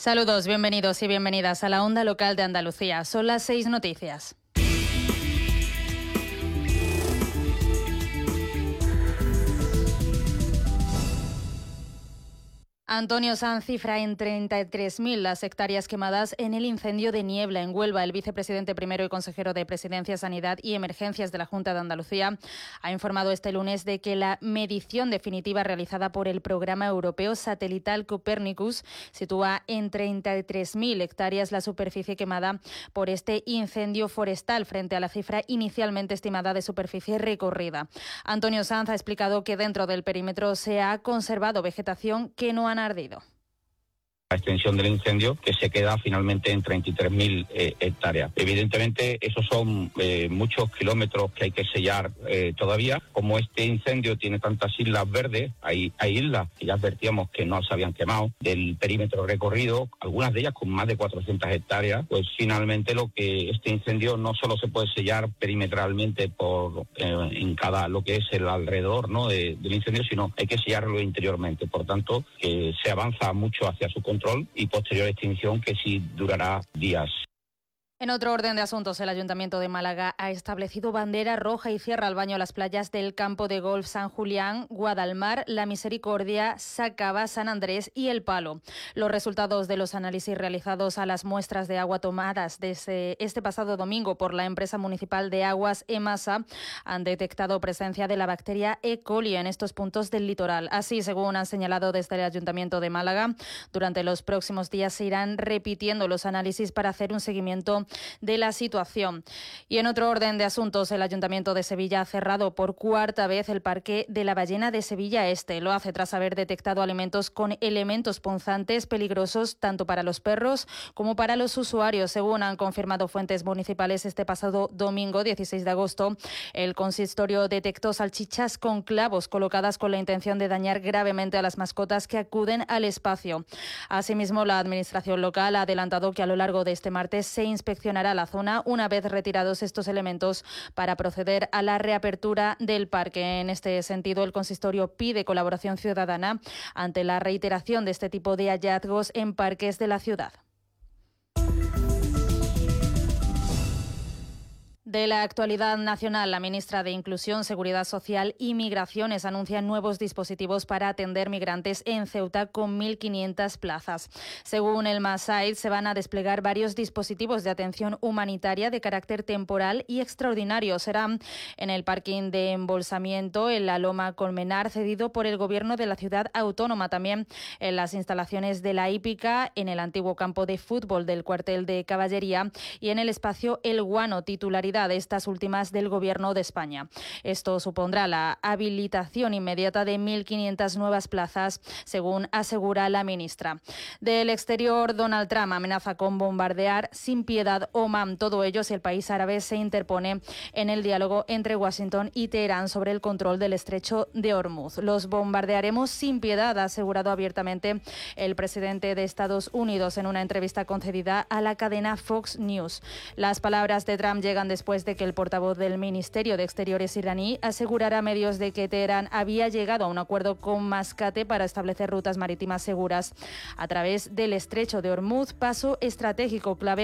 Saludos, bienvenidos y bienvenidas a la Onda Local de Andalucía. Son las 6 noticias. Antonio Sanz cifra en 33.000 las hectáreas quemadas en el incendio de Niebla, en Huelva. El vicepresidente primero y consejero de Presidencia, Sanidad y Emergencias de la Junta de Andalucía ha informado este lunes de que la medición definitiva realizada por el programa europeo satelital Copernicus sitúa en 33.000 hectáreas la superficie quemada por este incendio forestal, frente a la cifra inicialmente estimada de superficie recorrida. Antonio Sanz ha explicado que dentro del perímetro se ha conservado vegetación que no han ardido. La extensión del incendio, que se queda finalmente en 33.000 hectáreas. Evidentemente, esos son muchos kilómetros que hay que sellar todavía. Como este incendio tiene tantas islas verdes, hay islas que ya advertíamos que no se habían quemado, del perímetro recorrido, algunas de ellas con más de 400 hectáreas, pues finalmente este incendio no solo se puede sellar perimetralmente en cada lo que es el alrededor, ¿no?, del incendio, sino hay que sellarlo interiormente. Por tanto, se avanza mucho hacia su control y posterior extinción, que sí durará días. En otro orden de asuntos, el Ayuntamiento de Málaga ha establecido bandera roja y cierra el baño a las playas del campo de golf San Julián, Guadalmar, La Misericordia, Sacaba, San Andrés y El Palo. Los resultados de los análisis realizados a las muestras de agua tomadas desde este pasado domingo por la empresa municipal de aguas EMASA han detectado presencia de la bacteria E. coli en estos puntos del litoral. Así, según han señalado desde el Ayuntamiento de Málaga, durante los próximos días se irán repitiendo los análisis para hacer un seguimiento de la situación. Y en otro orden de asuntos, el Ayuntamiento de Sevilla ha cerrado por cuarta vez el Parque de la Ballena de Sevilla Este. Lo hace tras haber detectado alimentos con elementos punzantes peligrosos tanto para los perros como para los usuarios. Según han confirmado fuentes municipales, este pasado domingo, 16 de agosto, el consistorio detectó salchichas con clavos colocadas con la intención de dañar gravemente a las mascotas que acuden al espacio. Asimismo, la Administración local ha adelantado que a lo largo de este martes se inspeccionará la zona una vez retirados estos elementos para proceder a la reapertura del parque. En este sentido, el consistorio pide colaboración ciudadana ante la reiteración de este tipo de hallazgos en parques de la ciudad. De la actualidad nacional, la ministra de Inclusión, Seguridad Social y Migraciones anuncia nuevos dispositivos para atender migrantes en Ceuta con 1.500 plazas. Según el Massaid, se van a desplegar varios dispositivos de atención humanitaria de carácter temporal y extraordinario. Serán en el parking de embolsamiento en la Loma Colmenar, cedido por el Gobierno de la ciudad autónoma, también en las instalaciones de la hípica, en el antiguo campo de fútbol del cuartel de caballería y en el espacio El Guano, titularidad de estas últimas del Gobierno de España. Esto supondrá la habilitación inmediata de 1.500 nuevas plazas, según asegura la ministra. Del exterior, Donald Trump amenaza con bombardear sin piedad Omán. Todo ello si el país árabe se interpone en el diálogo entre Washington y Teherán sobre el control del estrecho de Hormuz. Los bombardearemos sin piedad, ha asegurado abiertamente el presidente de Estados Unidos en una entrevista concedida a la cadena Fox News. Las palabras de Trump llegan después de que el portavoz del Ministerio de Exteriores iraní asegurara a medios de que Teherán había llegado a un acuerdo con Mascate para establecer rutas marítimas seguras a través del estrecho de Hormuz, paso estratégico clave